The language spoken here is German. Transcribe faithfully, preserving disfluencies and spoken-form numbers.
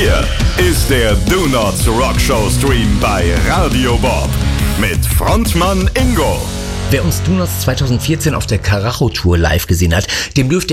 Hier ist der Do Not Rock Show Stream bei Radio Bob mit Frontmann Ingo. Wer uns Do Nots zweitausendvierzehn auf der Karacho Tour live gesehen hat, dem dürfte